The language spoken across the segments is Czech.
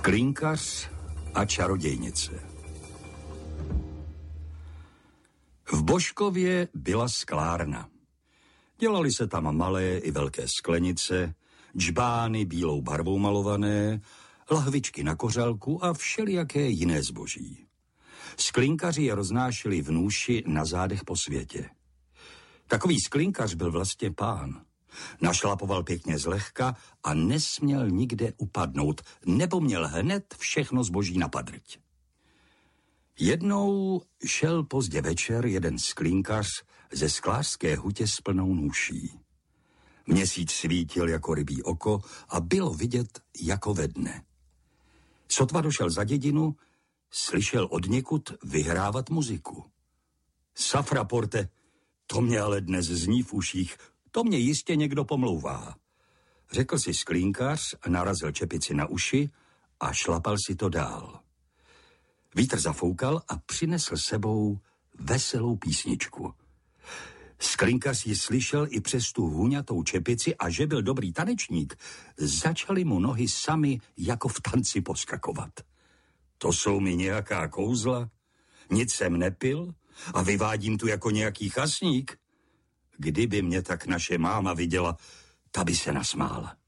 Sklínkař a čarodějnice. V Božkově byla sklárna. Dělaly se tam malé i velké sklenice, džbány bílou barvou malované, lahvičky na kořálku a všelijaké jiné zboží. Sklínkaři je roznášeli v nůši na zádech po světě. Takový sklínkař byl vlastně pán. Našlapoval pěkně zlehka a nesměl nikde upadnout, nebo měl hned všechno zboží na padrť. Jednou šel pozdě večer jeden sklínkař ze sklářské hutě s plnou nůší. Měsíc svítil jako rybí oko a bylo vidět jako ve dne. Sotva došel za dědinu, slyšel odněkud vyhrávat muziku. Safraporte, to mě ale dnes zní v uších, to mě jistě někdo pomlouvá. Řekl si sklínkař, narazil čepici na uši a šlapal si to dál. Vítr zafoukal a přinesl sebou veselou písničku. Sklínkař ji slyšel i přes tu huňatou čepici a že byl dobrý tanečník, začaly mu nohy sami jako v tanci poskakovat. To jsou mi nějaká kouzla, nic jsem nepil a vyvádím tu jako nějaký chasník. Kdyby mě tak naše máma viděla, ta by se nasmála.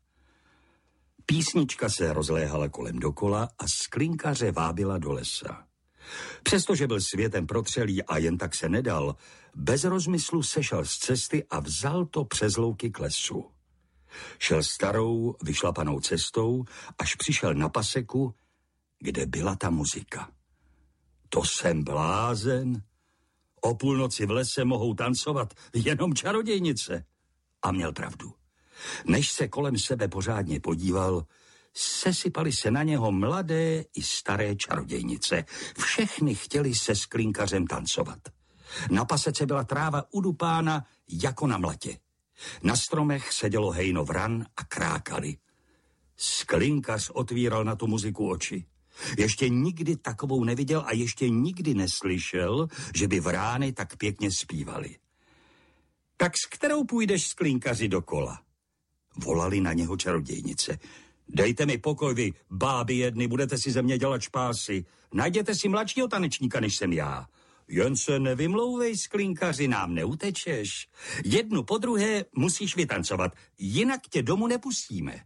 Písnička se rozléhala kolem dokola a sklínkaře vábila do lesa. Přestože byl světem protřelý a jen tak se nedal, bez rozmyslu sešel z cesty a vzal to přes louky k lesu. Šel starou, vyšlapanou cestou, až přišel na paseku, kde byla ta muzika. To jsem blázen. O půlnoci v lese mohou tancovat jenom čarodějnice. A měl pravdu. Než se kolem sebe pořádně podíval, sesypali se na něho mladé i staré čarodějnice. Všechny chtěli se sklínkařem tancovat. Na pasece byla tráva udupána jako na mlatě. Na stromech sedělo hejno vran a krákali. Sklínkař otvíral na tu muziku oči. Ještě nikdy takovou neviděl a ještě nikdy neslyšel, že by vrány tak pěkně zpívali. Tak s kterou půjdeš, sklínkaři, dokola? Volali na něho čarodějnice. Dejte mi pokoj, vy báby jedny, budete si ze mě dělat špásy. Najděte si mladšího tanečníka, než jsem já. Jen se nevymlouvej, sklínkaři, nám neutečeš. Jednu po druhé musíš vytancovat, jinak tě domů nepustíme.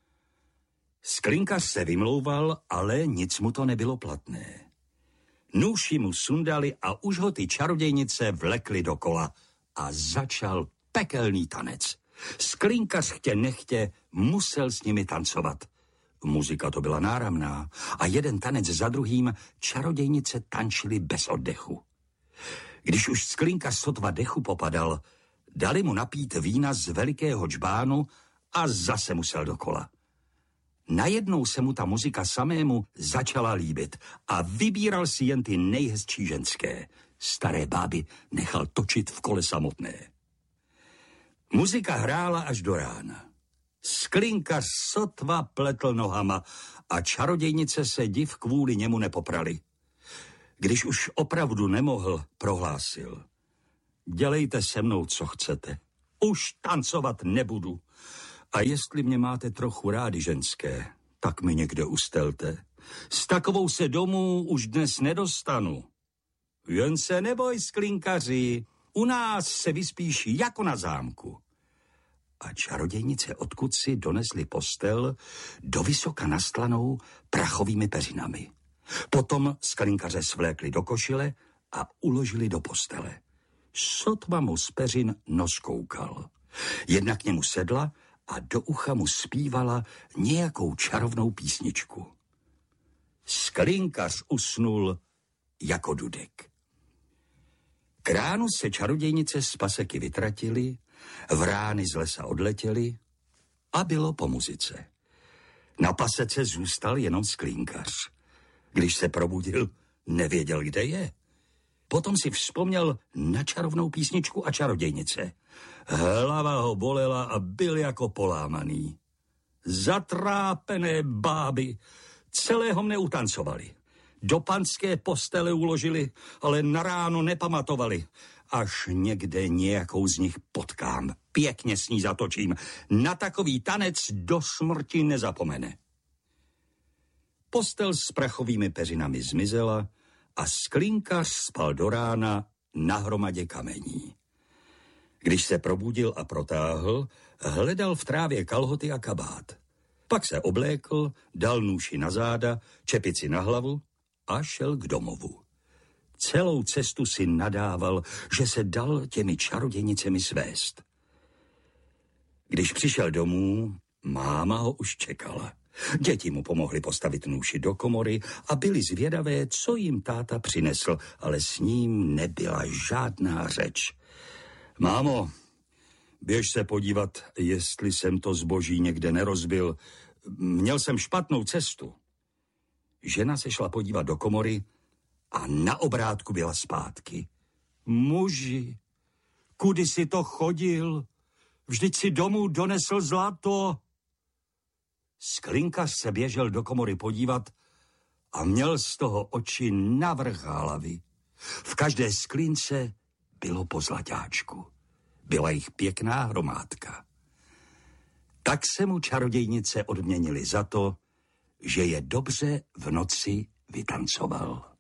Sklínkař se vymlouval, ale nic mu to nebylo platné. Nůši mu sundali a už ho ty čarodějnice vlekly dokola a začal pekelný tanec. Sklínkař chtě nechtě musel s nimi tancovat. Muzika to byla náramná a jeden tanec za druhým čarodějnice tančily bez oddechu. Když už sklínkař sotva dechu popadal, dali mu napít vína z velikého džbánu a zase musel dokola. Najednou se mu ta muzika samému začala líbit a vybíral si jen ty nejhezčí ženské. Staré báby nechal točit v kole samotné. Muzika hrála až do rána. Sklínkař sotva pletl nohama a čarodějnice se div kvůli němu nepoprali. Když už opravdu nemohl, prohlásil. Dělejte se mnou, co chcete. Už tancovat nebudu. A jestli mě máte trochu rádi, ženské, tak mi někde ustelte. S takovou se domů už dnes nedostanu. Jen se neboj, sklínkaři, u nás se vyspíš jako na zámku. A čarodějnice odkud si donesli postel do vysoka nastlanou prachovými peřinami. Potom sklínkaře svlékli do košile a uložili do postele. Sotva mu z peřin nos koukal. Jedna k němu sedla a do ucha mu zpívala nějakou čarovnou písničku. Sklínkař usnul jako dudek. K ránu se čarodějnice z paseky vytratily, vrány z lesa odletěly a bylo po muzice. Na pasece zůstal jenom sklínkař. Když se probudil, nevěděl, kde je. Potom si vzpomněl na čarovnou písničku a čarodějnice. Hlava ho bolela a byl jako polámaný. Zatrápené báby celého mne utancovali. Do panské postele uložili, ale na ráno nepamatovali. Až někde nějakou z nich potkám, pěkně s ní zatočím. Na takový tanec do smrti nezapomene. Postel s prachovými peřinami zmizela a Sklinkař spal do rána na hromadě kamení. Když se probudil a protáhl, hledal v trávě kalhoty a kabát. Pak se oblékl, dal nůši na záda, čepici na hlavu a šel k domovu. Celou cestu si nadával, že se dal těmi čarodějnicemi svést. Když přišel domů, máma ho už čekala. Děti mu pomohly postavit nůši do komory a byli zvědavé, co jim táta přinesl, ale s ním nebyla žádná řeč. Mámo, běž se podívat, jestli jsem to zboží někde nerozbil. Měl jsem špatnou cestu. Žena se šla podívat do komory a na obrátku byla zpátky. Muži, kudy si to chodil? Vždyť si domů donesl zlato. Sklinkař se běžel do komory podívat a měl z toho oči navrch hlavy. V každé sklince bylo po zlaťáčku. Byla jich pěkná hromádka. Tak se mu čarodějnice odměnily za to, že je dobře v noci vytancoval.